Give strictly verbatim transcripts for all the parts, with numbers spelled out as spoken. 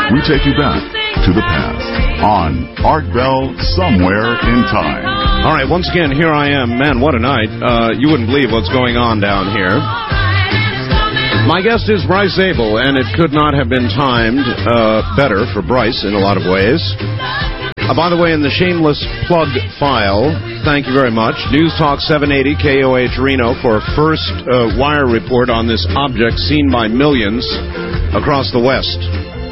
we take you back to the past on Art Bell Somewhere in Time. All right, once again, here I am. Man, what a night. Uh, you wouldn't believe what's going on down here. My guest is Bryce Zabel, and it could not have been timed uh, better for Bryce in a lot of ways. Uh, by the way, in the shameless plug file, thank you very much, News Talk seven eighty K O H Reno for a first uh, wire report on this object seen by millions across the West.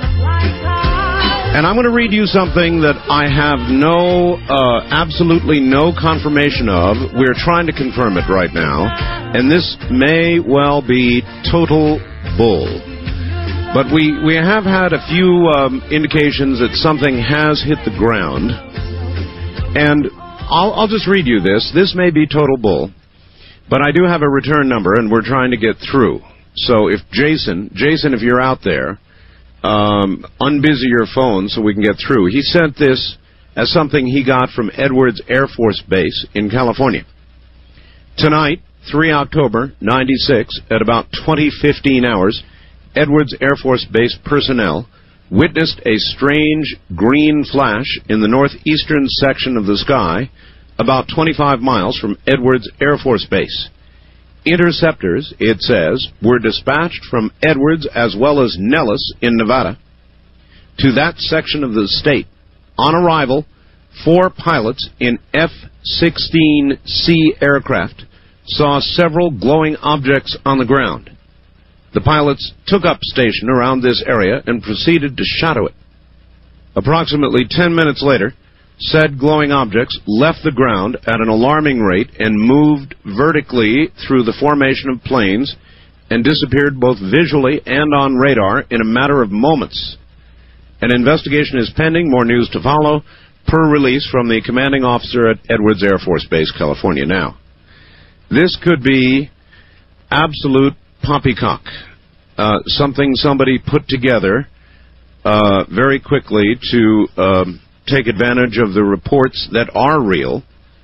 And I'm going to read you something that I have no, uh, absolutely no confirmation of. We're trying to confirm it right now. And this may well be total bull. But we, we have had a few um, indications that something has hit the ground. And I'll, I'll just read you this. This may be total bull. But I do have a return number, and we're trying to get through. So if Jason, Jason, if you're out there, Um, unbusy your phone so we can get through. He sent this as something he got from Edwards Air Force Base in California. Tonight, the third of October, ninety-six, at about twenty fifteen hours, Edwards Air Force Base personnel witnessed a strange green flash in the northeastern section of the sky about twenty-five miles from Edwards Air Force Base. Interceptors, it says, were dispatched from Edwards as well as Nellis in Nevada to that section of the state. On arrival, four pilots in F sixteen C aircraft saw several glowing objects on the ground. The pilots took up station around this area and proceeded to shadow it. Approximately ten minutes later, said glowing objects left the ground at an alarming rate and moved vertically through the formation of planes and disappeared both visually and on radar in a matter of moments. An investigation is pending. More news to follow, per release from the commanding officer at Edwards Air Force Base, California. Now, this could be absolute poppycock, uh, something somebody put together uh, very quickly to Um, take advantage of the reports that are real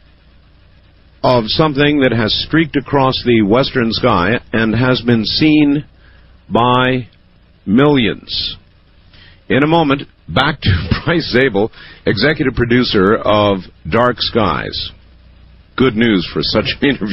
of something that has streaked across the western sky and has been seen by millions. In a moment, back to Bryce Zabel, executive producer of Dark Skies. Good news for such an interview.